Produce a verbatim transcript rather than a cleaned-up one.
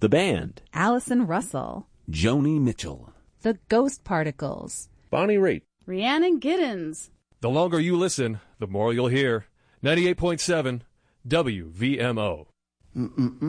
The Band, Allison Russell, Joni Mitchell, The Ghost Particles, Bonnie Raitt, Rhiannon Giddens. The longer you listen, the more you'll hear. ninety-eight point seven W V M O. Mm-mm-mm.